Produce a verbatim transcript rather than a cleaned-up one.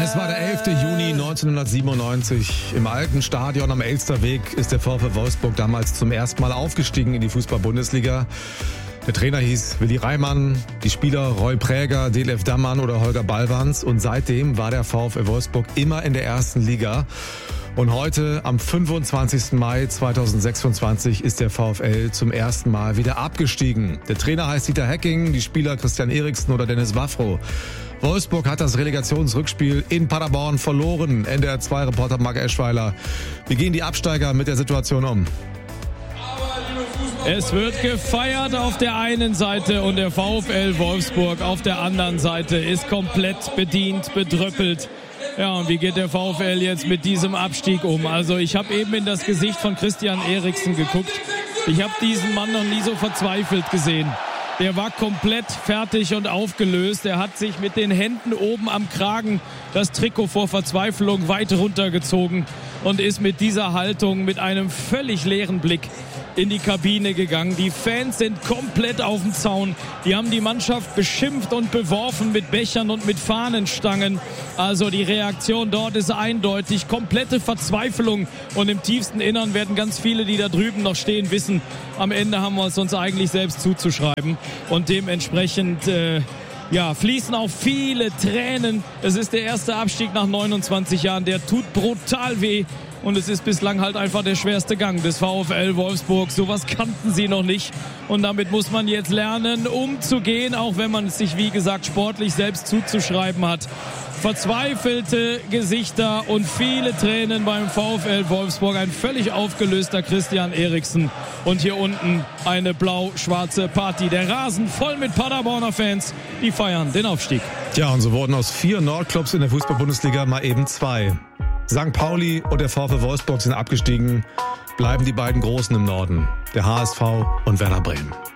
Es war der elfte Juni neunzehnhundertsiebenundneunzig. Im alten Stadion am Elsterweg ist der VfL Wolfsburg damals zum ersten Mal aufgestiegen in die Fußball-Bundesliga. Der Trainer hieß Willi Reimann, die Spieler Roy Präger, Detlef Dammann oder Holger Ballwanz. Und seitdem war der VfL Wolfsburg immer in der ersten Liga. Und heute, am fünfundzwanzigsten Mai zweitausendsechsundzwanzig, ist der VfL zum ersten Mal wieder abgestiegen. Der Trainer heißt Dieter Hecking, die Spieler Christian Eriksen oder Dennis Wafro. Wolfsburg hat das Relegationsrückspiel in Paderborn verloren. N D R zwei Reporter Marc Eschweiler. Wie gehen die Absteiger mit der Situation um? Es wird gefeiert auf der einen Seite und der VfL Wolfsburg auf der anderen Seite ist komplett bedient, bedröppelt. Ja, und wie geht der VfL jetzt mit diesem Abstieg um? Also ich habe eben in das Gesicht von Christian Eriksen geguckt. Ich habe diesen Mann noch nie so verzweifelt gesehen. Der war komplett fertig und aufgelöst. Er hat sich mit den Händen oben am Kragen das Trikot vor Verzweiflung weit runtergezogen und ist mit dieser Haltung, mit einem völlig leeren Blick in die Kabine gegangen. Die Fans sind komplett auf dem Zaun. Die haben die Mannschaft beschimpft und beworfen mit Bechern und mit Fahnenstangen. Also die Reaktion dort ist eindeutig. Komplette Verzweiflung. Und im tiefsten Innern werden ganz viele, die da drüben noch stehen, wissen, am Ende haben wir es uns eigentlich selbst zuzuschreiben. Und dementsprechend äh, ja, fließen auch viele Tränen. Es ist der erste Abstieg nach neunundzwanzig Jahren. Der tut brutal weh. Und es ist bislang halt einfach der schwerste Gang des VfL Wolfsburg. Sowas kannten sie noch nicht. Und damit muss man jetzt lernen, umzugehen, auch wenn man es sich, wie gesagt, sportlich selbst zuzuschreiben hat. Verzweifelte Gesichter und viele Tränen beim VfL Wolfsburg. Ein völlig aufgelöster Christian Eriksen. Und hier unten eine blau-schwarze Party. Der Rasen voll mit Paderborner Fans, die feiern den Aufstieg. Ja, und so wurden aus vier Nordclubs in der Fußball-Bundesliga mal eben zwei. Sankt Pauli und der VfL Wolfsburg sind abgestiegen, bleiben die beiden Großen im Norden, der H S V und Werder Bremen.